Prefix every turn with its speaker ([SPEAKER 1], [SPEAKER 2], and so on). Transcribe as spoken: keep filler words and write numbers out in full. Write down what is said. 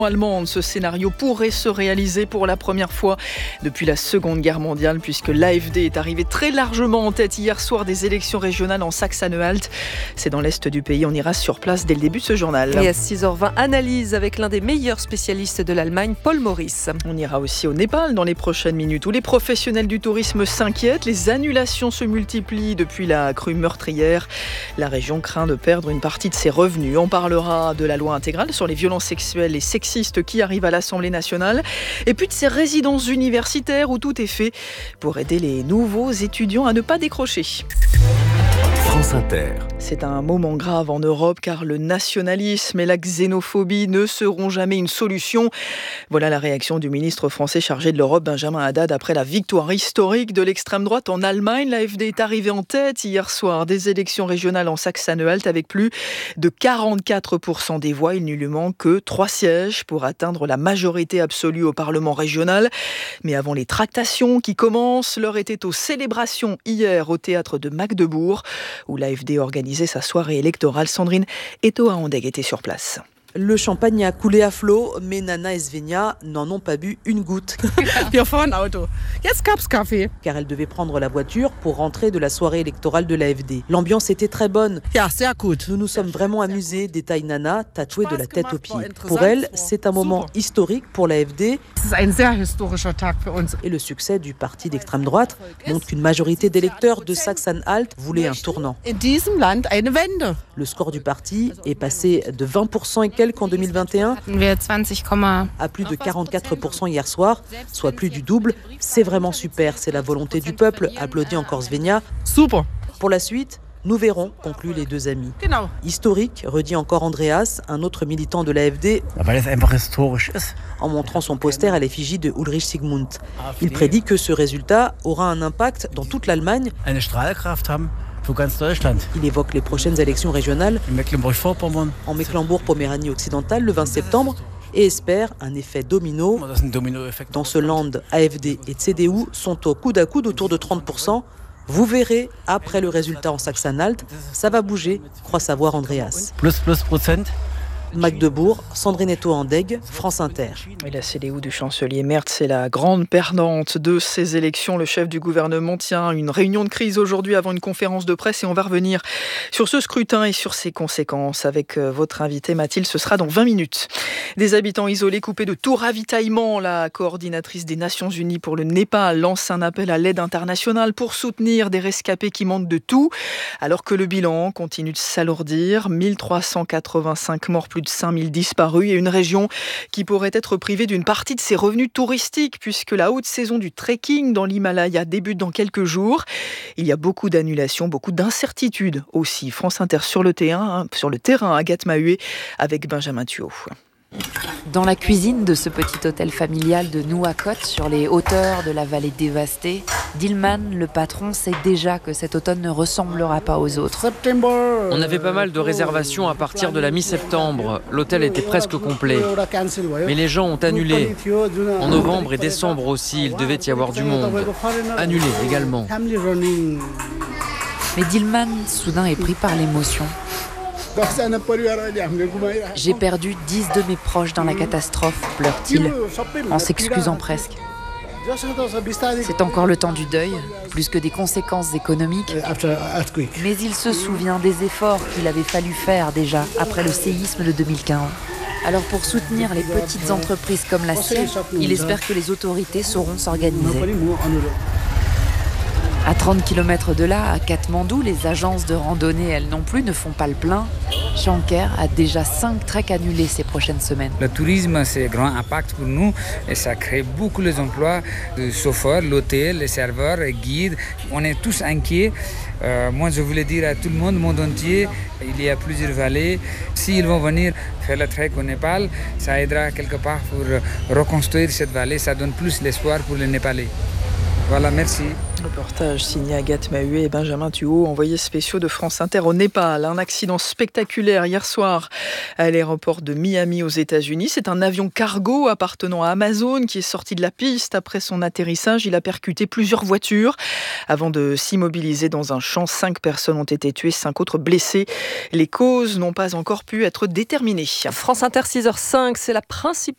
[SPEAKER 1] Allemande, ce scénario pourrait se réaliser pour la première fois depuis la Seconde Guerre mondiale, puisque l'A F D est arrivé très largement en tête hier soir des élections régionales en Saxe-Anhalt. C'est dans l'est du pays, on ira sur place dès le début de ce journal.
[SPEAKER 2] Et à six heures vingt, analyse avec l'un des meilleurs spécialistes de l'Allemagne, Paul Maurice.
[SPEAKER 1] On ira aussi au Népal dans les prochaines minutes, où les professionnels du tourisme s'inquiètent. Les annulations se multiplient depuis la crue meurtrière. La région craint de perdre une partie de ses revenus. On parlera de la loi intégrale sur les violences sexuelles et sexistes qui arrive à l'Assemblée nationale, et puis de ces résidences universitaires où tout est fait pour aider les nouveaux étudiants à ne pas décrocher.
[SPEAKER 3] France Inter.
[SPEAKER 1] C'est un moment grave en Europe car le nationalisme et la xénophobie ne seront jamais une solution. Voilà la réaction du ministre français chargé de l'Europe, Benjamin Haddad, après la victoire historique de l'extrême droite en Allemagne. L'A F D est arrivé en tête hier soir des élections régionales en Saxe-Anhalt avec plus de quarante-quatre pour cent des voix. Il ne lui manque que trois sièges pour atteindre la majorité absolue au Parlement régional. Mais avant les tractations qui commencent, l'heure était aux célébrations hier au théâtre de Magdebourg, où l'A F D organisait sa soirée électorale. Sandrine Etoa-Andeg était sur place.
[SPEAKER 4] Le champagne a coulé à flot, mais Nana et Svenja n'en ont pas bu une goutte. Car elles devaient prendre la voiture pour rentrer de la soirée électorale de l'A F D. L'ambiance était très bonne. Nous nous sommes vraiment amusés, détaille Nana, tatouée de la tête aux pieds. Pour elle, c'est un moment historique pour l'A F D. Et le succès du parti d'extrême droite montre qu'une majorité d'électeurs de Saxe-Anhalt voulait un tournant. Le score du parti est passé de vingt pour cent et quelques en deux mille vingt et un à plus de quarante-quatre pour cent hier soir, soit plus du double. C'est vraiment super, c'est la volonté du peuple, applaudit encore Svenja.
[SPEAKER 5] Super.
[SPEAKER 4] Pour la suite, nous verrons, concluent les deux amis. Historique, redit encore Andreas, un autre militant de l'A F D, en montrant son poster à l'effigie de Ulrich Sigmund. Il prédit que ce résultat aura un impact dans toute l'Allemagne. Il évoque les prochaines élections régionales en Mecklembourg-Poméranie occidentale le vingt septembre et espère un effet domino. Dans ce land, A F D et C D U sont au coude à coude autour de trente pour cent. Vous verrez, après le résultat en Saxe-Anhalt, ça va bouger, croit savoir Andreas.
[SPEAKER 5] Plus, plus procent.
[SPEAKER 4] Magdebourg, Sandrine Etoa-Andeg, France Inter.
[SPEAKER 1] Et la C D U du chancelier Merz, c'est la grande perdante de ces élections. Le chef du gouvernement tient une réunion de crise aujourd'hui avant une conférence de presse et on va revenir sur ce scrutin et sur ses conséquences avec votre invitée Mathilde. Ce sera dans vingt minutes. Des habitants isolés coupés de tout ravitaillement. La coordinatrice des Nations Unies pour le Népal lance un appel à l'aide internationale pour soutenir des rescapés qui manquent de tout, alors que le bilan continue de s'alourdir. mille trois cent quatre-vingt-cinq morts, plus de cinq mille disparus et une région qui pourrait être privée d'une partie de ses revenus touristiques puisque la haute saison du trekking dans l'Himalaya débute dans quelques jours. Il y a beaucoup d'annulations, beaucoup d'incertitudes aussi. France Inter sur le terrain, sur le terrain Agathe Maheué avec Benjamin Thuot.
[SPEAKER 6] Dans la cuisine de ce petit hôtel familial de Nouakchott, sur les hauteurs de la vallée dévastée, Dilman, le patron, sait déjà que cet automne ne ressemblera pas aux autres.
[SPEAKER 7] On avait pas mal de réservations à partir de la mi-septembre. L'hôtel était presque complet. Mais les gens ont annulé. En novembre et décembre aussi, il devait y avoir du monde. Annulé également.
[SPEAKER 6] Mais Dilman, soudain, est pris par l'émotion. J'ai perdu dix de mes proches dans la catastrophe, pleure-t-il, en s'excusant presque. C'est encore le temps du deuil, plus que des conséquences économiques. Mais il se souvient des efforts qu'il avait fallu faire déjà après le séisme de deux mille quinze. Alors pour soutenir les petites entreprises comme la sienne, il espère que les autorités sauront s'organiser. À trente kilomètres de là, à Katmandou, les agences de randonnée, elles non plus, ne font pas le plein. Shanker a déjà cinq treks annulés ces prochaines semaines.
[SPEAKER 8] Le tourisme, c'est un grand impact pour nous et ça crée beaucoup les emplois de chauffeurs, l'hôtel, les serveurs, les guides. On est tous inquiets. Euh, moi, je voulais dire à tout le monde, le monde entier, il y a plusieurs vallées. S'ils vont venir faire le trek au Népal, ça aidera quelque part pour reconstruire cette vallée. Ça donne plus l'espoir pour les Népalais. Voilà, merci.
[SPEAKER 1] Reportage signé Agathe Maheué et Benjamin Thuot, envoyés spéciaux de France Inter au Népal. Un accident spectaculaire hier soir à l'aéroport de Miami aux États-Unis. C'est un avion cargo appartenant à Amazon qui est sorti de la piste après son atterrissage. Il a percuté plusieurs voitures avant de s'immobiliser dans un champ. Cinq personnes ont été tuées, cinq autres blessées. Les causes n'ont pas encore pu être déterminées.
[SPEAKER 2] France Inter six heures cinq, c'est la principale